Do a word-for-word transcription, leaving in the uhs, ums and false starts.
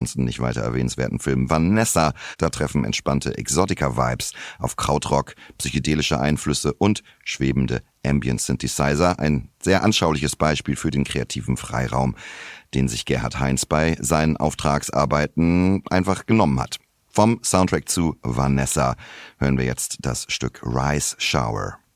nicht weiter erwähnenswerten Film Vanessa. Da treffen entspannte Exotica-Vibes auf Krautrock, psychedelische Einflüsse und schwebende Ambient-Synthesizer. Ein sehr anschauliches Beispiel für den kreativen Freiraum, den sich Gerhard Heinz bei seinen Auftragsarbeiten einfach genommen hat. Vom Soundtrack zu Vanessa hören wir jetzt das Stück Rice Shower.